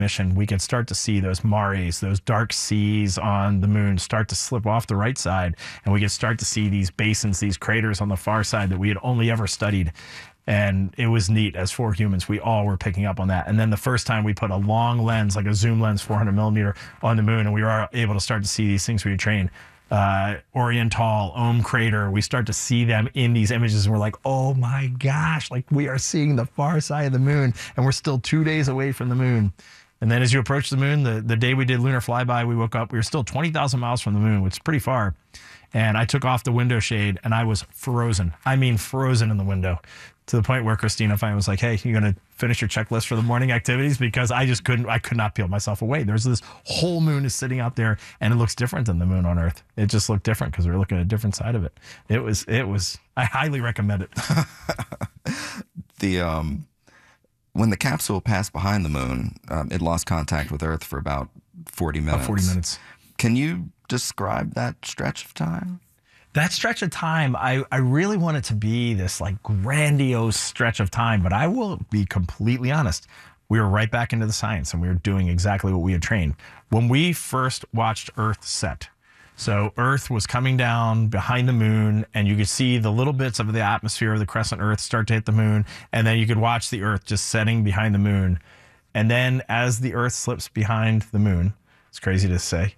mission, we could start to see those mares, those dark seas on the moon start to slip off the right side. And we could start to see these basins, these craters on the far side that we had only ever studied. And it was neat. As 4 humans, we all were picking up on that. And then the first time we put a long lens, like a zoom lens, 400 millimeter on the moon, and we were able to start to see these things we had trained. Oriental, Ohm Crater, we start to see them in these images, and we're like, oh my gosh, like we are seeing the far side of the moon, and we're still 2 days away from the moon. And then as you approach the moon, the day we did lunar flyby, we woke up, we were still 20,000 miles from the moon, which is pretty far. And I took off the window shade and I was frozen. I mean, frozen in the window, to the point where Christina finally was like, hey, you going to finish your checklist for the morning activities? Because I could not peel myself away. There's this whole moon is sitting out there, and it looks different than the moon on Earth. It just looked different because we were looking at a different side of it. It was, I highly recommend it. When the capsule passed behind the moon, it lost contact with Earth for about 40 minutes. About 40 minutes. Can you describe that stretch of time? That stretch of time, I really want it to be this like grandiose stretch of time, but I will be completely honest. We were right back into the science, and we were doing exactly what we had trained. When we first watched Earth set, so Earth was coming down behind the moon, and you could see the little bits of the atmosphere of the crescent Earth start to hit the moon, and then you could watch the Earth just setting behind the moon. And then as the Earth slips behind the moon, it's crazy to say,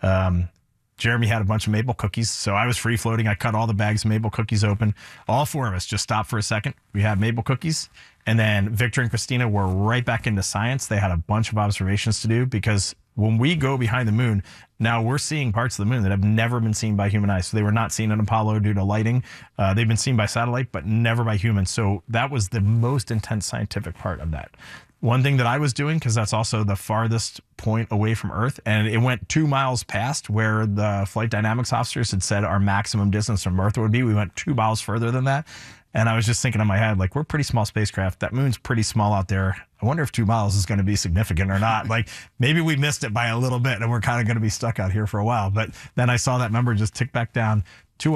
Jeremy had a bunch of maple cookies, so I was free floating. I cut all the bags of maple cookies open. All 4 of us just stopped for a second. We had maple cookies, and then Victor and Christina were right back into science. They had a bunch of observations to do, because when we go behind the moon, now we're seeing parts of the moon that have never been seen by human eyes. So they were not seen in Apollo due to lighting. They've been seen by satellite, but never by humans. So that was the most intense scientific part of that. One thing that I was doing, because that's also the farthest point away from Earth, and it went 2 miles past where the flight dynamics officers had said our maximum distance from Earth would be. We went 2 miles further than that. And I was just thinking in my head, like, we're a pretty small spacecraft. That moon's pretty small out there. I wonder if 2 miles is going to be significant or not. Like, maybe we missed it by a little bit, and we're kind of going to be stuck out here for a while. But then I saw that number just tick back down.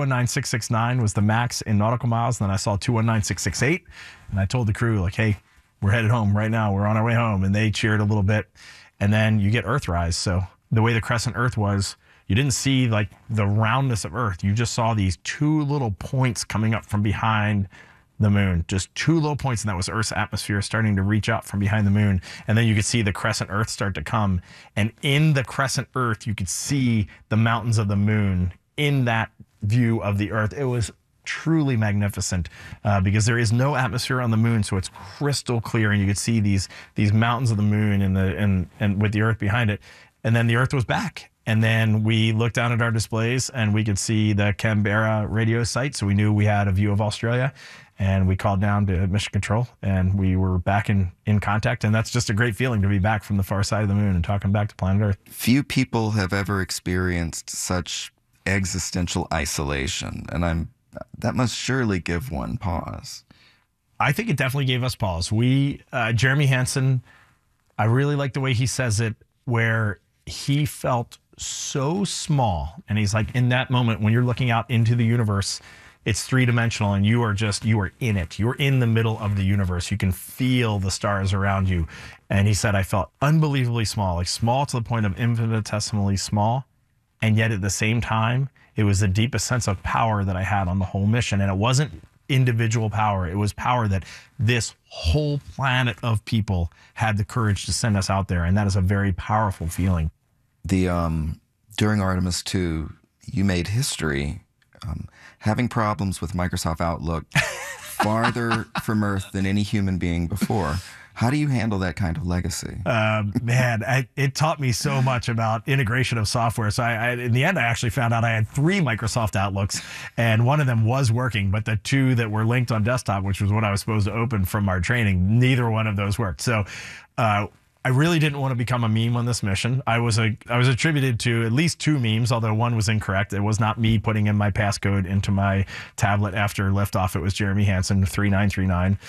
219,669 was the max in nautical miles. And then I saw 219,668. And I told the crew, like, hey, we're headed home right now. We're on our way home. And they cheered a little bit. And then you get Earthrise. So the way the crescent Earth was, you didn't see like the roundness of Earth. You just saw these 2 little points coming up from behind the moon. Just 2 little points, and that was Earth's atmosphere starting to reach out from behind the moon. And then you could see the crescent Earth start to come. And in the crescent Earth, you could see the mountains of the moon in that view of the Earth. It was truly magnificent because there is no atmosphere on the moon, so it's crystal clear, and you could see these mountains of the moon and with the Earth behind it. And then the Earth was back. And then we looked down at our displays, and we could see the Canberra radio site, so we knew we had a view of Australia. And we called down to Mission Control, and we were back in contact. And that's just a great feeling to be back from the far side of the moon and talking back to planet Earth. Few people have ever experienced such existential isolation, and that must surely give one pause. I think it definitely gave us pause. Jeremy Hansen, I really like the way he says it, where he felt so small. And he's like, in that moment, when you're looking out into the universe, it's 3-dimensional, and you are in it. You're in the middle of the universe. You can feel the stars around you. And he said, I felt unbelievably small, like small to the point of infinitesimally small. And yet at the same time, it was the deepest sense of power that I had on the whole mission. And it wasn't individual power. It was power that this whole planet of people had the courage to send us out there. And that is a very powerful feeling. During Artemis II, you made history having problems with Microsoft Outlook farther from Earth than any human being before. How do you handle that kind of legacy? Man, it taught me so much about integration of software. So in the end, I actually found out I had 3 Microsoft Outlooks, and one of them was working, but the 2 that were linked on desktop, which was what I was supposed to open from our training, neither one of those worked. So I really didn't want to become a meme on this mission. I was attributed to at least 2 memes, although one was incorrect. It was not me putting in my passcode into my tablet after liftoff. It was Jeremy Hansen, 3939.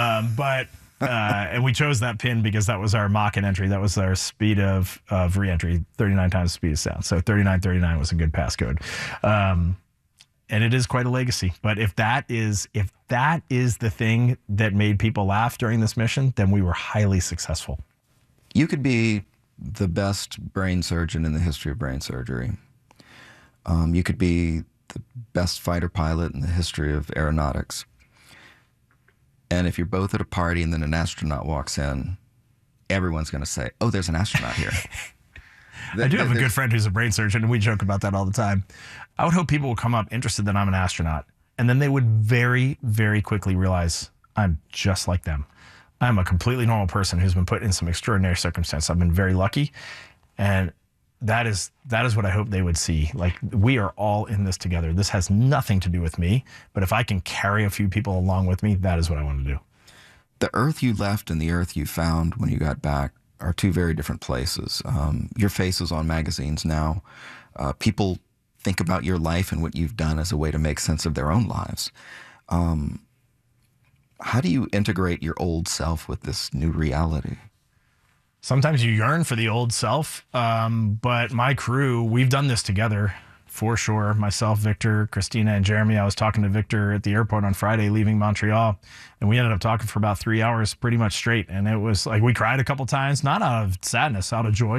And we chose that pin because that was our Mach entry. That was our speed of re-entry, 39 times the speed of sound. So 3939 was a good passcode. And it is quite a legacy. But if that is the thing that made people laugh during this mission, then we were highly successful. You could be the best brain surgeon in the history of brain surgery. You could be the best fighter pilot in the history of aeronautics. And if you're both at a party and then an astronaut walks in, everyone's going to say, oh, there's an astronaut here. I do have a good friend who's a brain surgeon, and we joke about that all the time. I would hope people will come up interested that I'm an astronaut, and then they would very, very quickly realize I'm just like them. I'm a completely normal person who's been put in some extraordinary circumstance. I've been very lucky, and that is what I hope they would see. Like, we are all in this together. This has nothing to do with me, but if I can carry a few people along with me, that is what I want to do. The Earth you left and the Earth you found when you got back are two very different places. Your face is on magazines now. People think about your life and what you've done as a way to make sense of their own lives. How do you integrate your old self with this new reality? Sometimes you yearn for the old self, but my crew, we've done this together for sure. Myself, Victor, Christina, and Jeremy. I was talking to Victor at the airport on Friday leaving Montreal, and we ended up talking for about 3 hours pretty much straight. And it was like we cried a couple times, not out of sadness, out of joy.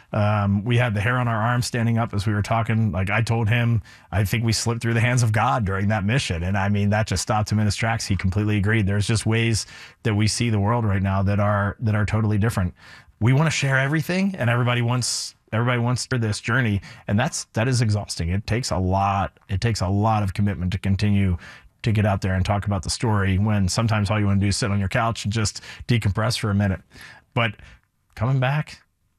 We had the hair on our arms standing up as we were talking. Like, I told him, I think we slipped through the hands of God during that mission. And I mean, that just stopped him in his tracks. He completely agreed. There's just ways that we see the world right now that are totally different. We want to share everything, and everybody wants this journey, and that is exhausting. It takes a lot of commitment to continue to get out there and talk about the story, when sometimes all you want to do is sit on your couch and just decompress for a minute. But coming back,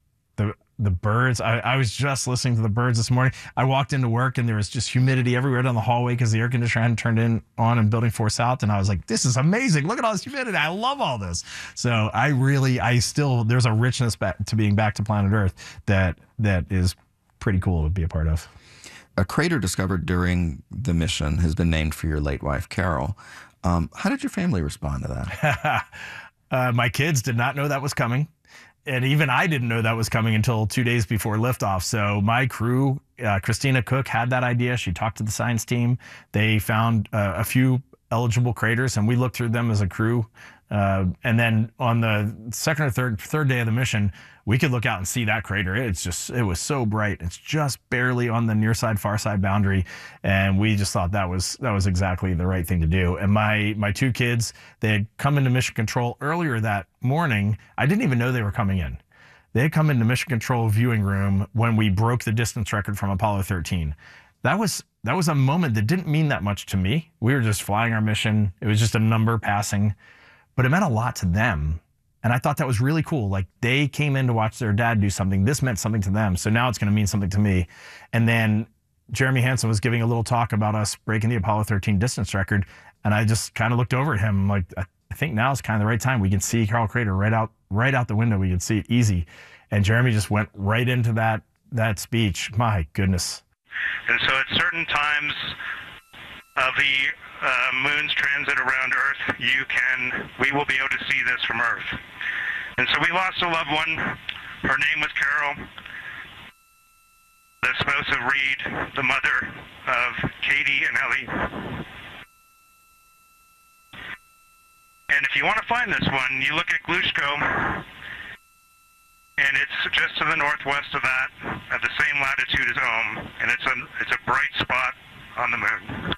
the birds, I was just listening to the birds this morning. I walked into work and there was just humidity everywhere down the hallway because the air conditioner hadn't turned on in Building 4 South. And I was like, this is amazing. Look at all this humidity. I love all this. So there's a richness to being back to planet Earth that is pretty cool to be a part of. A crater discovered during the mission has been named for your late wife, Carol. How did your family respond to that? My kids did not know that was coming. And even I didn't know that was coming until 2 days before liftoff. So my crew, Christina Cook, had that idea. She talked to the science team. They found a few eligible craters, and we looked through them as a crew. And then on the second or third day of the mission, we could look out and see that crater. It was so bright. It's just barely on the near side, far side boundary. And we just thought that was exactly the right thing to do. And my two kids, they had come into mission control earlier that morning. I didn't even know they were coming in. They had come into mission control viewing room when we broke the distance record from Apollo 13. That was a moment that didn't mean that much to me. We were just flying our mission. It was just a number passing, but it meant a lot to them. And I thought that was really cool. Like, they came in to watch their dad do something. This meant something to them. So now it's going to mean something to me. And then Jeremy Hansen was giving a little talk about us breaking the Apollo 13 distance record. And I just kind of looked over at him like, I think now is kind of the right time. We can see Carl Crater right out the window. We can see it easy. And Jeremy just went right into that speech. My goodness. And so at certain times of the moon's transit around Earth, we will be able to see this from Earth. And so we lost a loved one. Her name was Carol, the spouse of Reed, the mother of Katie and Ellie. And if you want to find this one, you look at Glushko, and it's just to the northwest of that, at the same latitude as Ohm, and it's a bright spot on the moon.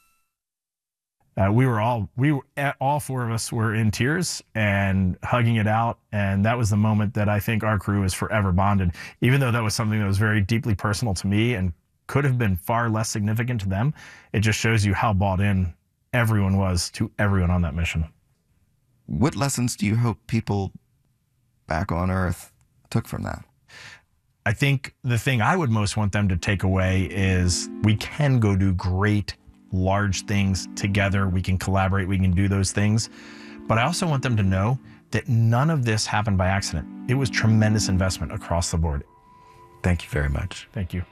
All four of us were in tears and hugging it out. And that was the moment that I think our crew is forever bonded. Even though that was something that was very deeply personal to me and could have been far less significant to them, it just shows you how bought in everyone was to everyone on that mission. What lessons do you hope people back on Earth took from that? I think the thing I would most want them to take away is we can go do great large things together. We can collaborate. We can do those things. But I also want them to know that none of this happened by accident. It was tremendous investment across the board. Thank you very much. Thank you.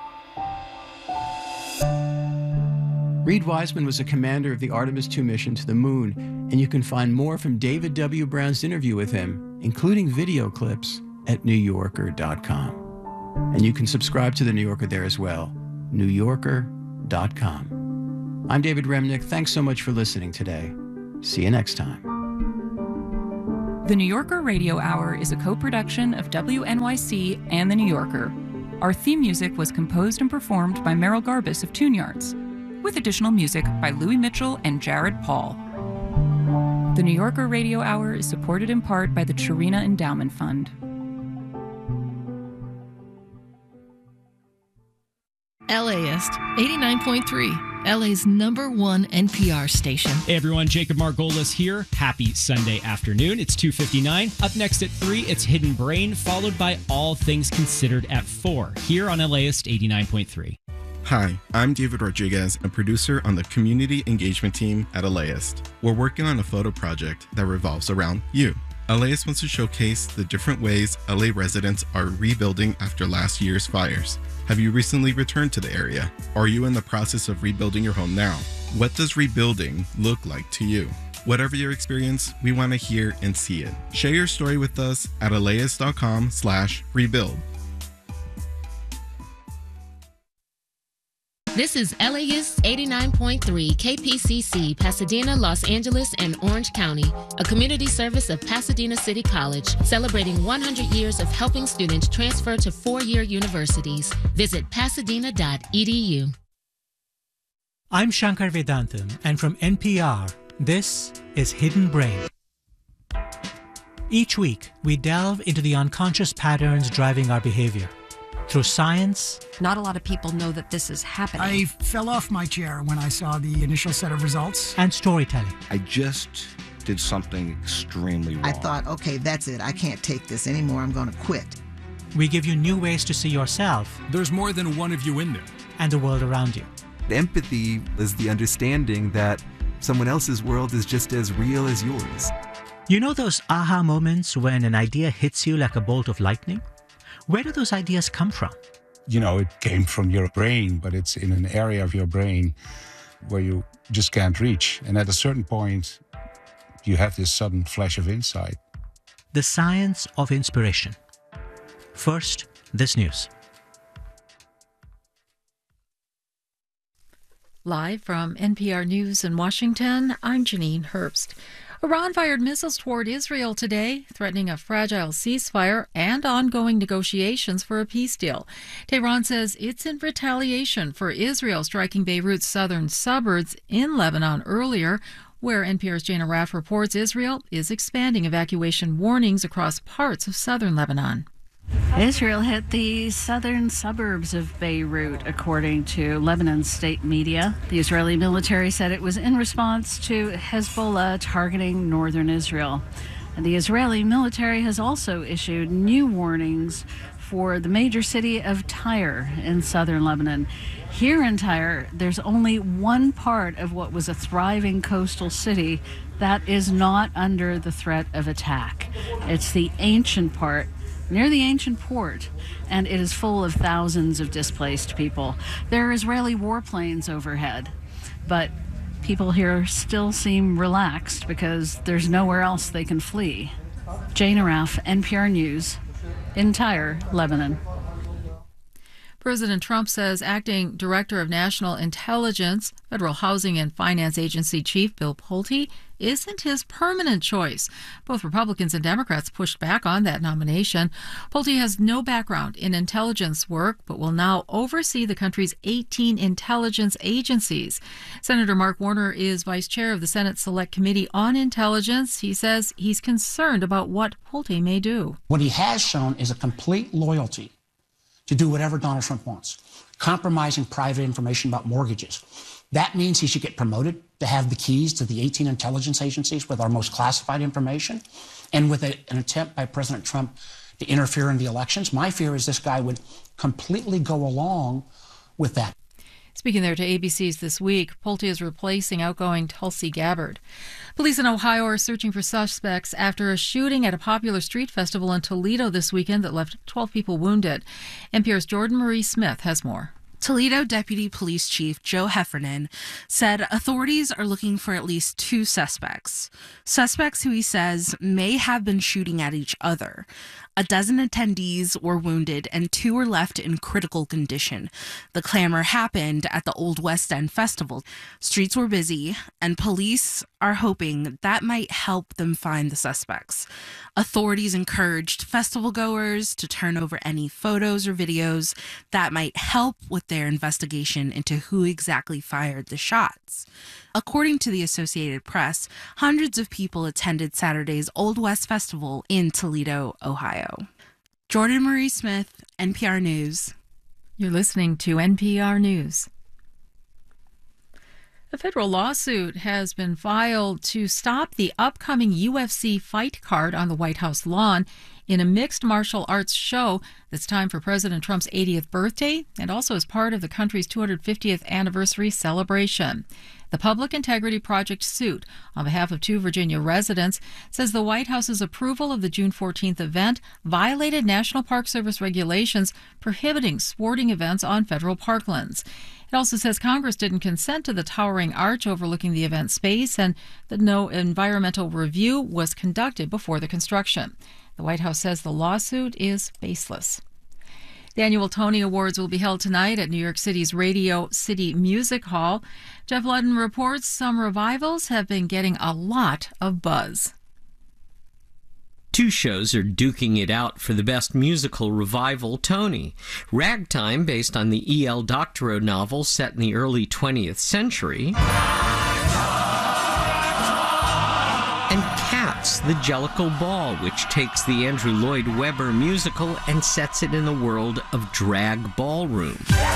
Reed Wiseman was a commander of the Artemis II mission to the moon, and you can find more from David W. Brown's interview with him, including video clips, at NewYorker.com. And you can subscribe to The New Yorker there as well, NewYorker.com. I'm David Remnick. Thanks so much for listening today. See you next time. The New Yorker Radio Hour is a co-production of WNYC and The New Yorker. Our theme music was composed and performed by Merrill Garbus of Tune Yards, with additional music by Louis Mitchell and Jared Paul. The New Yorker Radio Hour is supported in part by the Chirina Endowment Fund. LAist 89.3. LA's #1 NPR station. Hey everyone, Jacob Margolis here. Happy Sunday afternoon. It's 2:59. Up next at 3, it's Hidden Brain, followed by All Things Considered at 4, here on LAist 89.3. Hi, I'm David Rodriguez, a producer on the community engagement team at LAist. We're working on a photo project that revolves around you. LAist wants to showcase the different ways LA residents are rebuilding after last year's fires. Have you recently returned to the area? Are you in the process of rebuilding your home now? What does rebuilding look like to you? Whatever your experience, we want to hear and see it. Share your story with us at laist.com/rebuild. This is LAist 89.3 KPCC, Pasadena, Los Angeles, and Orange County, a community service of Pasadena City College, celebrating 100 years of helping students transfer to 4-year universities. Visit pasadena.edu. I'm Shankar Vedantam, and from NPR, this is Hidden Brain. Each week, we delve into the unconscious patterns driving our behavior. Through science. Not a lot of people know that this is happening. I fell off my chair when I saw the initial set of results. And storytelling. I just did something extremely wrong. I thought, okay, that's it. I can't take this anymore. I'm going to quit. We give you new ways to see yourself. There's more than one of you in there. And the world around you. Empathy is the understanding that someone else's world is just as real as yours. You know those aha moments when an idea hits you like a bolt of lightning? Where do those ideas come from? You know, it came from your brain, but it's in an area of your brain where you just can't reach. And at a certain point, you have this sudden flash of insight. The science of inspiration. First, this news. Live from NPR News in Washington, I'm Janine Herbst. Iran fired missiles toward Israel today, threatening a fragile ceasefire and ongoing negotiations for a peace deal. Tehran says it's in retaliation for Israel striking Beirut's southern suburbs in Lebanon earlier, where NPR's Jana Raff reports Israel is expanding evacuation warnings across parts of southern Lebanon. Israel hit the southern suburbs of Beirut, according to Lebanon's state media. The Israeli military said it was in response to Hezbollah targeting northern Israel. And the Israeli military has also issued new warnings for the major city of Tyre in southern Lebanon. Here in Tyre, there's only one part of what was a thriving coastal city that is not under the threat of attack. It's the ancient part, near the ancient port, and it is full of thousands of displaced people. There are Israeli warplanes overhead, but people here still seem relaxed because there's nowhere else they can flee. Jana Raff, NPR News, in Tyre, Lebanon. President Trump says acting Director of National Intelligence, Federal Housing and Finance Agency Chief Bill Pulte isn't his permanent choice. Both Republicans and Democrats pushed back on that nomination. Pulte has no background in intelligence work, but will now oversee the country's 18 intelligence agencies. Senator Mark Warner is vice chair of the Senate Select Committee on Intelligence. He says he's concerned about what Pulte may do. What he has shown is a complete loyalty to do whatever Donald Trump wants, compromising private information about mortgages. That means he should get promoted to have the keys to the 18 intelligence agencies with our most classified information, and with an attempt by President Trump to interfere in the elections. My fear is this guy would completely go along with that. Speaking there to ABC's This Week, Pulte is replacing outgoing Tulsi Gabbard. Police in Ohio are searching for suspects after a shooting at a popular street festival in Toledo this weekend that left 12 people wounded. NPR's Jordan Marie Smith has more. Toledo Deputy Police Chief Joe Heffernan said authorities are looking for at least 2 suspects. Suspects who he says may have been shooting at each other. A dozen attendees were wounded and 2 were left in critical condition. The clamor happened at the Old West End Festival. Streets were busy, and police are hoping that might help them find the suspects. Authorities encouraged festival goers to turn over any photos or videos that might help with their investigation into who exactly fired the shots. According to the Associated Press, hundreds of people attended Saturday's Old West Festival in Toledo, Ohio. Jordan Marie Smith, NPR News. You're listening to NPR News. A federal lawsuit has been filed to stop the upcoming UFC fight card on the White House lawn in a mixed martial arts show that's timed for President Trump's 80th birthday and also as part of the country's 250th anniversary celebration. The Public Integrity Project suit, on behalf of 2 Virginia residents, says the White House's approval of the June 14th event violated National Park Service regulations prohibiting sporting events on federal parklands. It also says Congress didn't consent to the towering arch overlooking the event space and that no environmental review was conducted before the construction. The White House says the lawsuit is baseless. The annual Tony Awards will be held tonight at New York City's Radio City Music Hall. Jeff Ludden reports some revivals have been getting a lot of buzz. 2 shows are duking it out for the Best Musical Revival Tony. Ragtime, based on the E.L. Doctorow novel set in the early 20th century. And Cats, the Jellicle Ball, which takes the Andrew Lloyd Webber musical and sets it in the world of drag ballroom.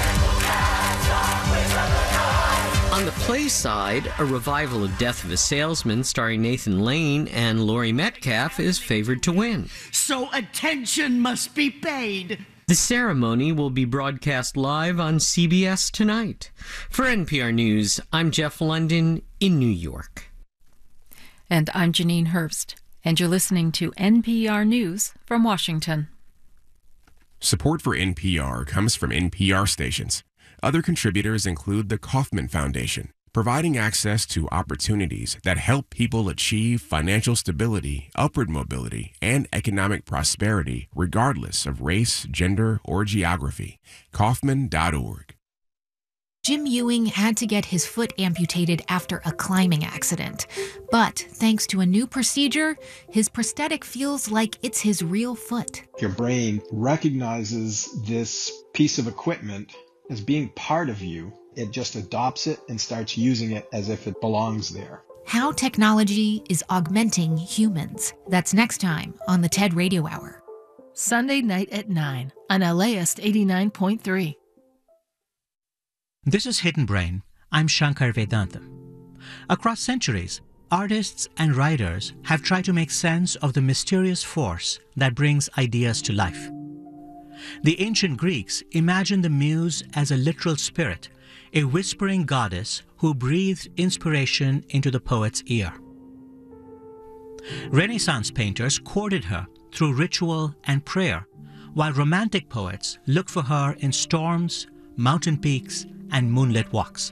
On the play side, a revival of Death of a Salesman starring Nathan Lane and Laurie Metcalf is favored to win. So attention must be paid. The ceremony will be broadcast live on CBS tonight. For NPR News, I'm Jeff London in New York. And I'm Janine Herbst, and you're listening to NPR News from Washington. Support for NPR comes from NPR stations. Other contributors include the Kauffman Foundation, providing access to opportunities that help people achieve financial stability, upward mobility, and economic prosperity regardless of race, gender, or geography. Kauffman.org. Jim Ewing had to get his foot amputated after a climbing accident. But thanks to a new procedure, his prosthetic feels like it's his real foot. Your brain recognizes this piece of equipment as being part of you. It just adopts it and starts using it as if it belongs there. How technology is augmenting humans. That's next time on the TED Radio Hour. Sunday night at 9 on LAist 89.3. This is Hidden Brain. I'm Shankar Vedantam. Across centuries, artists and writers have tried to make sense of the mysterious force that brings ideas to life. The ancient Greeks imagined the muse as a literal spirit, a whispering goddess who breathed inspiration into the poet's ear. Renaissance painters courted her through ritual and prayer, while romantic poets looked for her in storms, mountain peaks, and moonlit walks.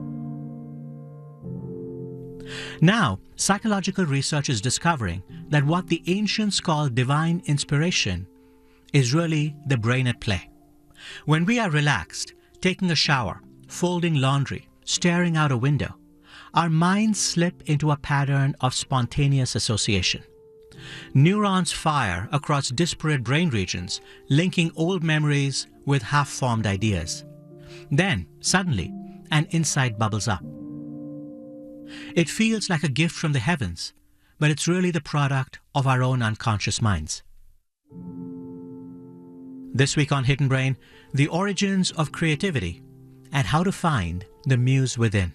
Now, psychological research is discovering that what the ancients called divine inspiration is really the brain at play. When we are relaxed, taking a shower, folding laundry, staring out a window, our minds slip into a pattern of spontaneous association. Neurons fire across disparate brain regions, linking old memories with half-formed ideas. Then, suddenly, an insight bubbles up. It feels like a gift from the heavens, but it's really the product of our own unconscious minds. This week on Hidden Brain, the origins of creativity and how to find the muse within.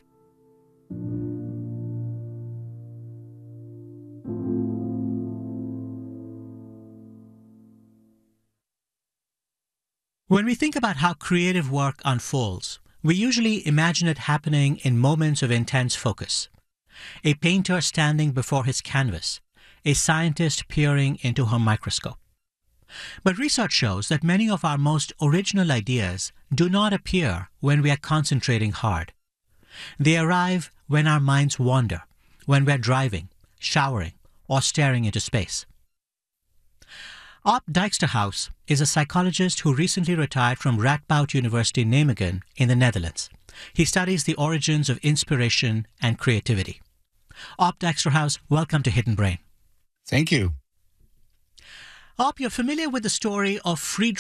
When we think about how creative work unfolds, we usually imagine it happening in moments of intense focus. A painter standing before his canvas, a scientist peering into her microscope. But research shows that many of our most original ideas do not appear when we are concentrating hard. They arrive when our minds wander, when we're driving, showering, or staring into space. Op Dijksterhuis is a psychologist who recently retired from Radboud University Nijmegen in the Netherlands. He studies the origins of inspiration and creativity. Op Dijksterhuis, welcome to Hidden Brain. Thank you. Op, you're familiar with the story of Friedrich